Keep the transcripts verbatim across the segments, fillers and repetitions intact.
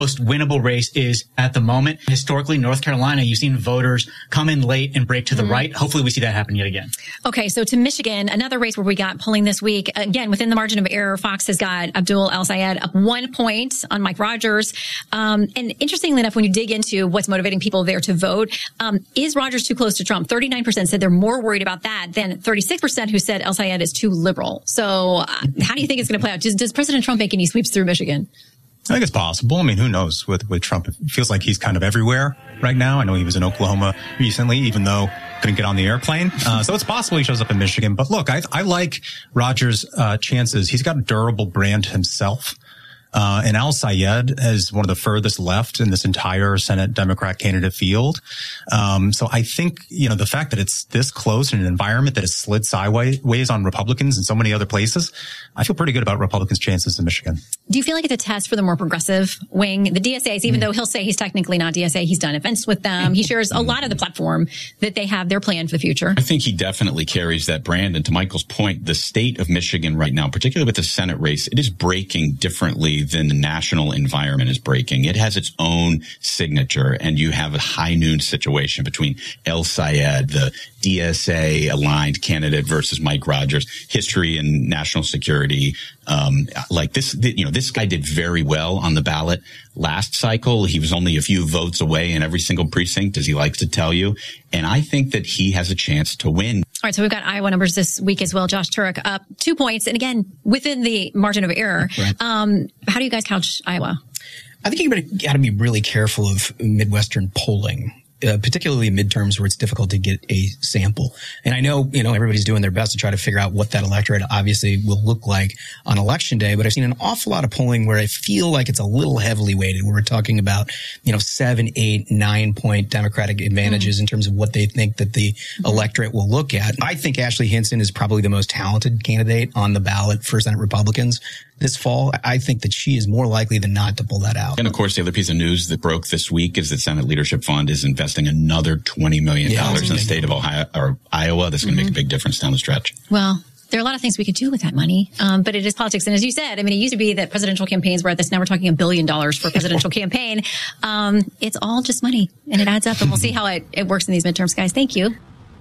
most winnable race is at the moment. Historically, North Carolina, you've seen voters come in late and break to the mm-hmm. right. Hopefully we see that happen yet again. Okay, so to Michigan, another race where we got polling this week. Again, within the margin of error, Fox has got Abdul El-Sayed up one point on Mike Rogers. Um, and interestingly enough, when you dig into what's motivating people there to vote, um, is Rogers too close to Trump? thirty-nine percent said they're more worried about that than thirty-six percent who said El-Sayed is too liberal. So uh, how do you think it's going to play out? Does, does President Trump make any sweeps through Michigan? I think it's possible. I mean, who knows with, with Trump? It feels like he's kind of everywhere right now. I know he was in Oklahoma recently, even though couldn't get on the airplane. Uh, so it's possible he shows up in Michigan. But look, I, I like Rogers' uh, chances. He's got a durable brand himself. Uh, and El-Sayed is one of the furthest left in this entire Senate Democrat candidate field. Um, so I think, you know, the fact that it's this close in an environment that has slid sideways on Republicans in so many other places, I feel pretty good about Republicans' chances in Michigan. Do you feel like it's a test for the more progressive wing? The D S As, even mm. though he'll say he's technically not D S A, he's done events with them. He shares a lot of the platform that they have their plan for the future. I think he definitely carries that brand. And to Michael's point, the state of Michigan right now, particularly with the Senate race, it is breaking differently than the national environment is breaking. It has its own signature, and you have a high noon situation between El-Sayed, the D S A aligned candidate, versus Mike Rogers. History and national security. Um, like this, you know, this guy did very well on the ballot last cycle. He was only a few votes away in every single precinct, as he likes to tell you. And I think that he has a chance to win. All right, so we've got Iowa numbers this week as well. Josh Turek up two points. And again, within the margin of error. Right. Um, how do you guys couch Iowa? I think you've got to be really careful of Midwestern polling. Uh, particularly in midterms where it's difficult to get a sample. And I know, you know, everybody's doing their best to try to figure out what that electorate obviously will look like on election day. But I've seen an awful lot of polling where I feel like it's a little heavily weighted, where we're talking about, you know, seven, eight, nine point Democratic advantages mm-hmm. in terms of what they think that the mm-hmm. electorate will look at. I think Ashley Hinson is probably the most talented candidate on the ballot for Senate Republicans this fall. I think that she is more likely than not to pull that out. And of course, the other piece of news that broke this week is that Senate Leadership Fund is investing another twenty million dollars yeah, in the state of Ohio or Iowa. That's going to mm-hmm. make a big difference down the stretch. Well, there are a lot of things we could do with that money, um, but it is politics. And as you said, I mean, it used to be that presidential campaigns were at this. Now we're talking a billion dollars for a presidential campaign. Um, it's all just money, and it adds up. And we'll see how it, it works in these midterms, guys. Thank you.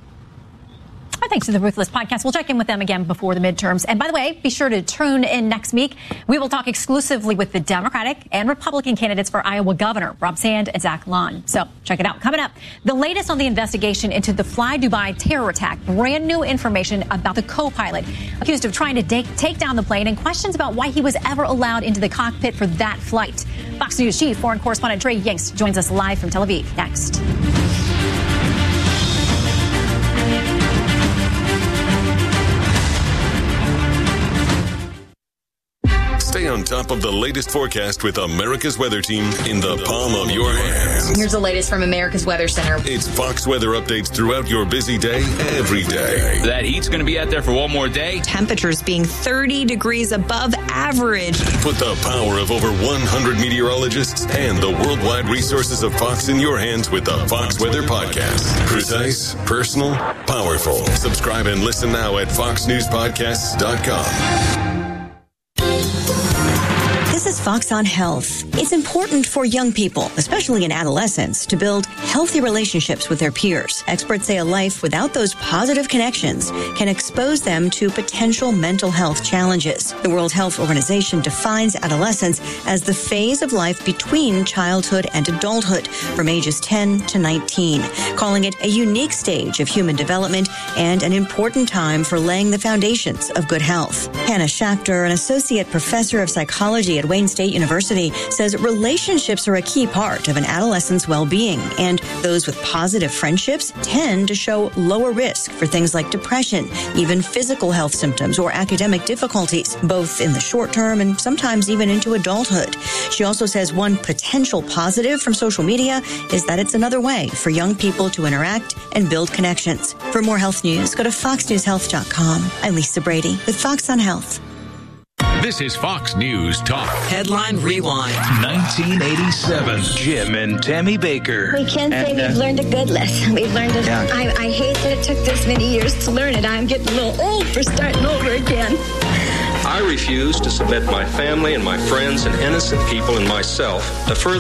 Our thanks to the Ruthless Podcast. We'll check in with them again before the midterms. And by the way, be sure to tune in next week. We will talk exclusively with the Democratic and Republican candidates for Iowa governor, Rob Sand and Zach Lund. So check it out. Coming up, the latest on the investigation into the Fly Dubai terror attack. Brand new information about the co-pilot accused of trying to take, take down the plane, and questions about why he was ever allowed into the cockpit for that flight. Fox News chief foreign correspondent Trey Yanks joins us live from Tel Aviv next. Stay on top of the latest forecast with America's Weather Team in the palm of your hands. Here's the latest from America's Weather Center. It's Fox weather updates throughout your busy day, every day. That heat's going to be out there for one more day. Temperatures being thirty degrees above average. Put the power of over one hundred meteorologists and the worldwide resources of Fox in your hands with the Fox Weather Podcast. Precise, personal, powerful. Subscribe and listen now at fox news podcasts dot com. This is Fox on Health. It's important for young people, especially in adolescence, to build healthy relationships with their peers. Experts say a life without those positive connections can expose them to potential mental health challenges. The World Health Organization defines adolescence as the phase of life between childhood and adulthood, from ages ten to nineteen, calling it a unique stage of human development and an important time for laying the foundations of good health. Hannah Schachter, an associate professor of psychology at Wayne State University, says relationships are a key part of an adolescent's well-being, and those with positive friendships tend to show lower risk for things like depression, even physical health symptoms or academic difficulties, both in the short term and sometimes even into adulthood. She also says one potential positive from social media is that it's another way for young people to interact and build connections. For more health news, go to fox news health dot com. I'm Lisa Brady with Fox on Health. This is Fox News Talk. Headline Rewind. nineteen eighty-seven. Jim and Tammy Baker. We can't say and, uh, we've learned a good lesson. We've learned a yeah. I, I hate that it took this many years to learn it. I'm getting a little old for starting over again. I refuse to submit my family and my friends and innocent people and myself to further